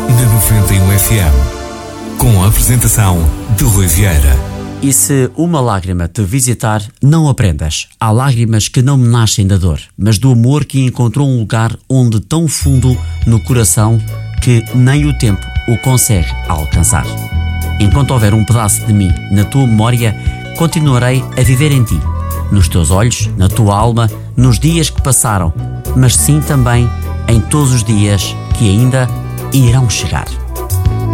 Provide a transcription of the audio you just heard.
na 91 FM, com a apresentação de Rui Vieira. E se uma lágrima te visitar, não a prendas. Há lágrimas que não nascem da dor, mas do amor que encontrou um lugar onde tão fundo no coração que nem o tempo o consegue alcançar. Enquanto houver um pedaço de mim na tua memória, continuarei a viver em ti, nos teus olhos, na tua alma, nos dias que passaram, mas sim também em todos os dias que ainda irão chegar.